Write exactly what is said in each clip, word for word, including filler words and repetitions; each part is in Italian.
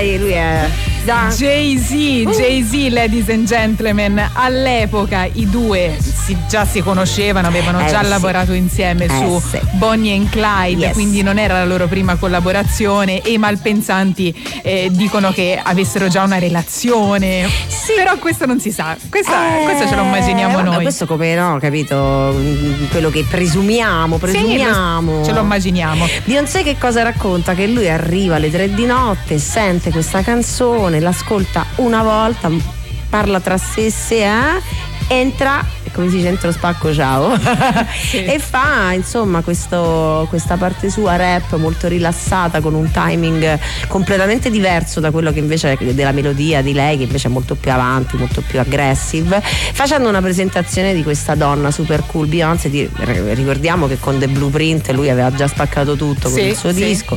Lui è Jay-Z, uh. Jay-Z, ladies and gentlemen. All'epoca i due si, già si conoscevano, avevano eh, già sì. lavorato insieme eh, su sì. Bonnie and Clyde, yes. quindi non era la loro prima collaborazione, e i malpensanti eh, dicono che avessero già una relazione, sì. Però questo non si sa, questa, eh, questo ce lo immaginiamo vabbè, noi. Questo come no, capito? Quello che presumiamo, presumiamo. Sì, lo, ce lo immaginiamo. Beyoncé che cosa racconta? Che lui arriva alle tre di notte, sente questa canzone, l'ascolta una volta, parla tra sé e sé, eh? Entra, come si dice, entro spacco ciao sì. E fa insomma questo, questa parte sua rap molto rilassata, con un timing completamente diverso da quello che invece è della melodia di lei, che invece è molto più avanti, molto più aggressive, facendo una presentazione di questa donna super cool. Beyoncé, ricordiamo che con The Blueprint lui aveva già spaccato tutto con sì, il suo sì. disco,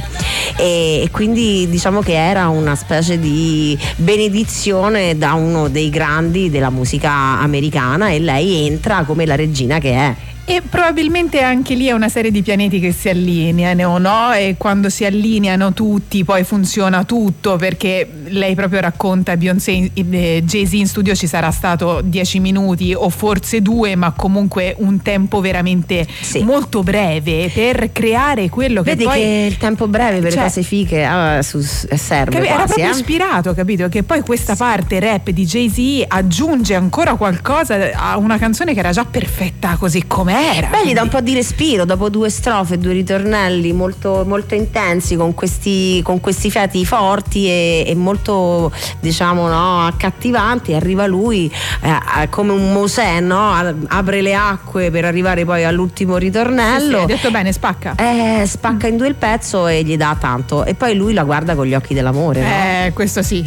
e, e quindi diciamo che era una specie di benedizione da uno dei grandi della musica americana, e lei entra come la regina che è. E probabilmente anche lì è una serie di pianeti che si allineano, no? E quando si allineano tutti poi funziona tutto, perché lei proprio racconta, Beyoncé, eh, Jay-Z in studio ci sarà stato dieci minuti o forse due, ma comunque un tempo veramente sì. molto breve per creare quello che Vedi poi... che il tempo breve per cioè, le cose fiche ah, su, serve capi- quasi, era proprio eh? ispirato, capito? Che poi questa parte rap di Jay-Z aggiunge ancora qualcosa a una canzone che era già perfetta così com'è. Era, Beh, gli dà un po' di respiro dopo due strofe, due ritornelli molto, molto intensi, con questi, con questi fiati forti e, e molto, diciamo, no, accattivanti. Arriva lui eh, come un Mosè, no? Apre le acque per arrivare poi all'ultimo ritornello. Sì, sì, hai detto bene, spacca. Eh, spacca in due il pezzo e gli dà tanto. E poi lui la guarda con gli occhi dell'amore, no? Eh, questo sì.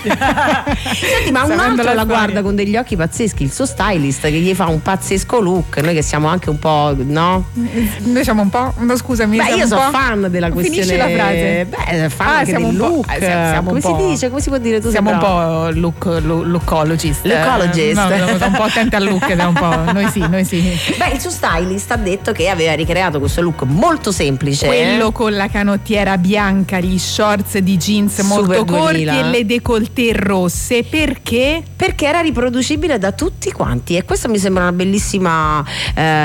Senti, ma un altro la, la guarda con degli occhi pazzeschi, il suo stylist, che gli fa un pazzesco look. Noi che siamo anche un po', no? Noi siamo un po', no, scusami. Beh, io sono fan della questione. Finisci la frase. Beh, fan ah, anche siamo del un look. Eh, siamo, siamo come un si po', dice? Come si può dire? Tu siamo un bravo. po' look, look, lookologist. Lookologist. No, siamo un po' attenti al look, da un po'. Noi sì, noi sì. Beh, il suo stylist ha detto che aveva ricreato questo look molto semplice. Quello con la canottiera bianca, gli shorts di jeans Super molto duemila. corti e le décolleté rosse. Perché? Perché era riproducibile da tutti quanti, e questo mi sembra una bellissima eh,